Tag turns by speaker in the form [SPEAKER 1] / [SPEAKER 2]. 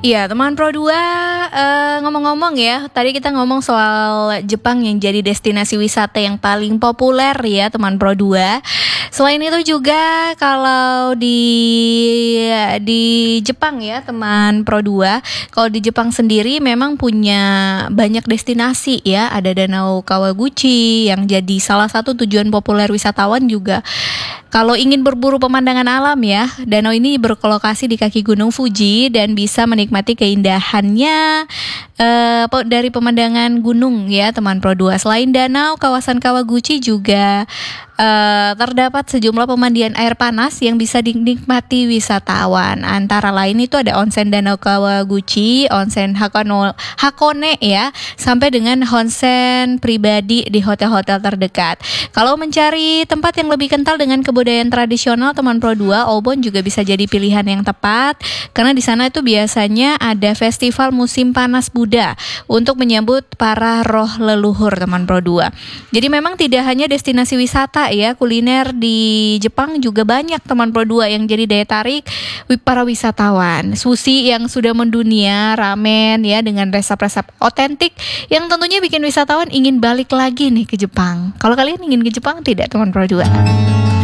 [SPEAKER 1] Iya, teman Pro 2, ngomong-ngomong ya, tadi kita ngomong soal Jepang yang jadi destinasi wisata yang paling populer ya, teman Pro 2. Selain itu juga kalau di Jepang ya, teman Pro 2, kalau di Jepang sendiri memang punya banyak destinasi ya, ada Danau Kawaguchi yang jadi salah satu tujuan populer wisatawan juga. Kalau ingin berburu pemandangan alam ya, danau ini berlokasi di kaki Gunung Fuji dan bisa menikmati keindahannya dari pemandangan gunung ya, teman Pro 2. Selain danau, kawasan Kawaguchi juga terdapat sejumlah pemandian air panas yang bisa dinikmati wisatawan. Antara lain itu ada onsen Danau Kawaguchi, onsen Hakone ya, sampai dengan onsen pribadi di hotel-hotel terdekat. Kalau mencari tempat yang lebih kental dengan kebudayaan tradisional, teman Pro 2, Obon juga bisa jadi pilihan yang tepat karena di sana itu biasanya ada festival musim panas Buddha untuk menyambut para roh leluhur, teman Pro 2. Jadi memang tidak hanya destinasi wisata ya, kuliner di Jepang juga banyak, teman Pro 2, yang jadi daya tarik para wisatawan. Sushi yang sudah mendunia, ramen ya dengan resep-resep otentik yang tentunya bikin wisatawan ingin balik lagi nih ke Jepang. Kalau kalian ingin ke Jepang tidak, teman Pro 2?